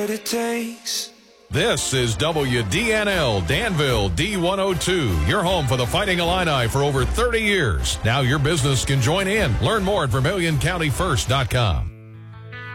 it takes. This is WDNL Danville D102, your home for the Fighting Illini for over 30 years. Now your business can join in. Learn more at VermilionCountyFirst.com.